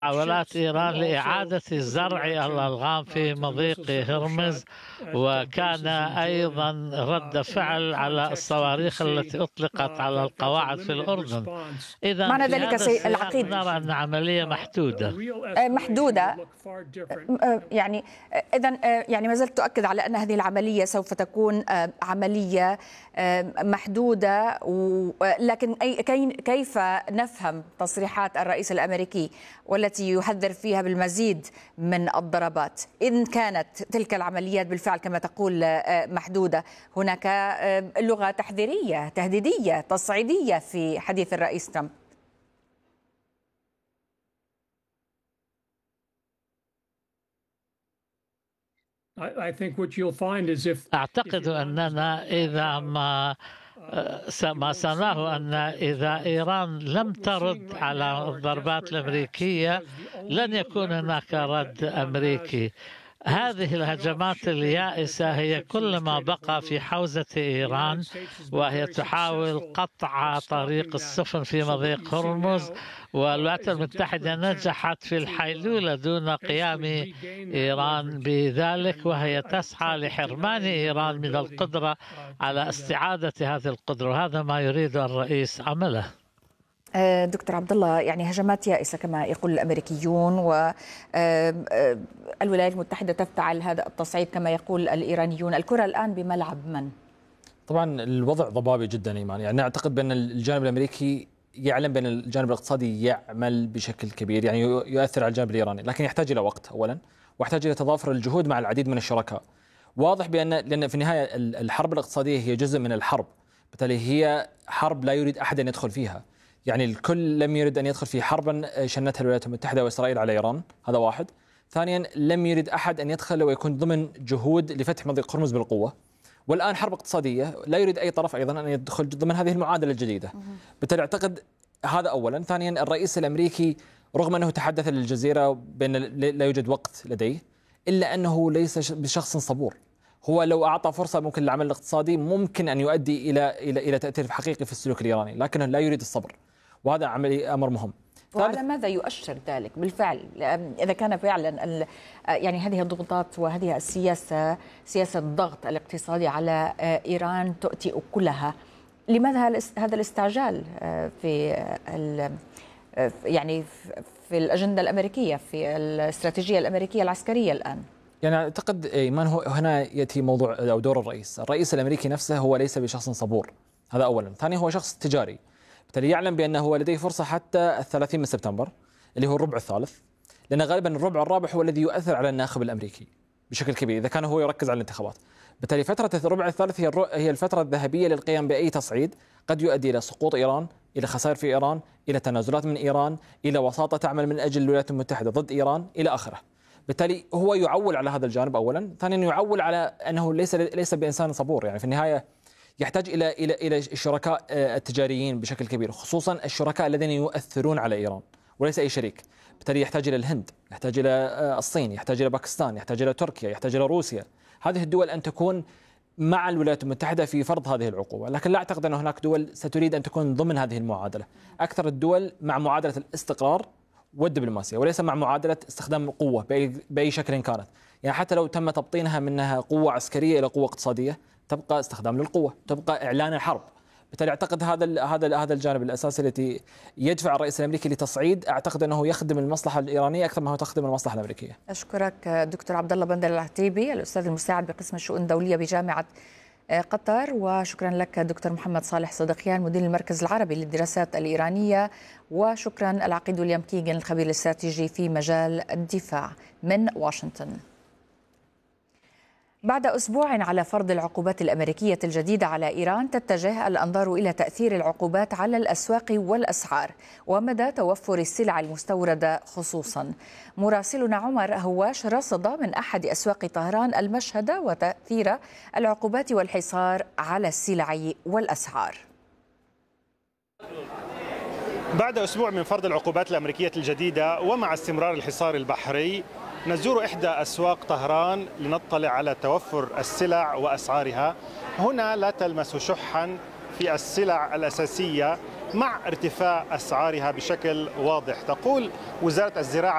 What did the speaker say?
محاولات إيران لإعادة زرع الألغام في مضيق هرمز، وكان أيضا رد فعل على الصواريخ التي أطلقت على القواعد في الأردن. إذا معنى في ذلك هذا السياق العقيد نرى أن عملية محدودة. محدودة. يعني إذا يعني ما زلت تؤكد على أن هذه العملية سوف تكون عملية محدودة، لكن كيف نفهم تصريحات الرئيس الأمريكي والتي يحذر فيها بالمزيد من الضربات إن كانت تلك العمليات بالفعل كما تقول محدودة؟ هناك لغة تحذيرية تهديدية تصعيدية في حديث الرئيس ترامب. أعتقد أننا إذا ما سنراه أن إذا إيران لم ترد على الضربات الأمريكية لن يكون هناك رد أمريكي. هذه الهجمات اليائسة هي كل ما بقى في حوزة إيران، وهي تحاول قطع طريق السفن في مضيق هرمز، والولايات المتحدة نجحت في الحيلولة دون قيام إيران بذلك، وهي تسعى لحرمان إيران من القدرة على استعادة هذه القدرة، وهذا ما يريد الرئيس عمله. دكتور عبد الله، يعني هجمات يائسة كما يقول الأمريكيون، والولايات المتحدة تفتعل هذا التصعيد كما يقول الإيرانيون. الكرة الآن بملعب من؟ طبعا الوضع ضبابي جدا إيمان، يعني أعتقد بأن الجانب الأمريكي يعلم بأن الجانب الاقتصادي يعمل بشكل كبير، يعني يؤثر على الجانب الإيراني، لكن يحتاج إلى وقت أولا، ويحتاج إلى تضافر الجهود مع العديد من الشركاء. واضح لأن في النهاية الحرب الاقتصادية هي جزء من الحرب، بالتالي هي حرب لا يريد أحد أن يدخل فيها. يعني الكل لم يرد أن يدخل في حربا شنتها الولايات المتحدة وإسرائيل على إيران، هذا واحد. ثانيا، لم يرد أحد أن يدخل ويكون ضمن جهود لفتح مضيق هرمز بالقوة. والآن حرب اقتصادية لا يريد أي طرف أيضا أن يدخل ضمن هذه المعادلة الجديدة. بالتالي أعتقد هذا أولا. ثانيا، الرئيس الأمريكي رغم أنه تحدث للجزيرة بأن لا يوجد وقت لديه، إلا أنه ليس بشخص صبور. هو لو أعطى فرصة ممكن للعمل الاقتصادي ممكن أن يؤدي إلى تأثير حقيقي في السلوك الإيراني، لكنه لا يريد الصبر، وهذا أمر مهم. وعلى ماذا يؤشر ذلك بالفعل؟ إذا كان فعلا يعني هذه الضغوطات وهذه السياسة، سياسة الضغط الاقتصادي على إيران تؤتي أكلها، لماذا هذا الاستعجال في يعني في الأجندة الأمريكية، في الاستراتيجية الأمريكية العسكرية الآن؟ يعني أعتقد إيمان هنا يأتي موضوع أو دور الرئيس الأمريكي نفسه. هو ليس بشخص صبور، هذا أولا. ثانيا، هو شخص تجاري، بالتالي يعلم بأنه لديه فرصة حتى 30 من سبتمبر اللي هو الربع الثالث، لأن غالبا الربع الرابع هو الذي يؤثر على الناخب الأمريكي بشكل كبير إذا كان هو يركز على الانتخابات. بالتالي فترة الربع الثالث هي الفترة الذهبية للقيام بأي تصعيد قد يؤدي إلى سقوط إيران، إلى خسائر في إيران، إلى تنازلات من إيران، إلى وساطة تعمل من أجل الولايات المتحدة ضد إيران، إلى آخره. بالتالي هو يعول على هذا الجانب أولا. ثانيا، يعول على أنه ليس بإنسان صبور. يعني في النهاية يحتاج إلى الشركاء التجاريين بشكل كبير، خصوصا الشركاء الذين يؤثرون على إيران وليس أي شريك. بالتالي يحتاج إلى الهند، يحتاج إلى الصين، يحتاج إلى باكستان، يحتاج إلى تركيا، يحتاج إلى روسيا. هذه الدول أن تكون مع الولايات المتحدة في فرض هذه العقوبة، لكن لا أعتقد أن هناك دول ستريد أن تكون ضمن هذه المعادلة. أكثر الدول مع معادلة الاستقرار والدبلوماسية، وليس مع معادلة استخدام القوة بأي شكل كانت. يعني حتى لو تم تبطينها منها قوة عسكرية إلى قوة اقتصادية، تبقى استخدام للقوة، تبقى إعلان الحرب. بالتالي أعتقد هذا الجانب الأساسي الذي يدفع الرئيس الأمريكي لتصعيد. أعتقد أنه يخدم المصلحة الإيرانية أكثر ما هو تخدم المصلحة الأمريكية. أشكرك دكتور عبد الله بندر العتيبي، الأستاذ المساعد بقسم الشؤون الدولية بجامعة قطر، وشكرا لك دكتور محمد صالح صدقيان مدير المركز العربي للدراسات الإيرانية، وشكرا العقيد ويليام كيغن الخبير الاستراتيجي في مجال الدفاع من واشنطن. بعد أسبوع على فرض العقوبات الأمريكية الجديدة على إيران، تتجه الأنظار إلى تأثير العقوبات على الأسواق والأسعار ومدى توفر السلع المستوردة خصوصا. مراسلنا عمر هواش رصد من أحد أسواق طهران المشهد وتأثير العقوبات والحصار على السلع والأسعار. بعد أسبوع من فرض العقوبات الأمريكية الجديدة ومع استمرار الحصار البحري، نزور إحدى أسواق طهران لنطلع على توفر السلع وأسعارها. هنا لا تلمس شحا في السلع الأساسية مع ارتفاع أسعارها بشكل واضح. تقول وزارة الزراعة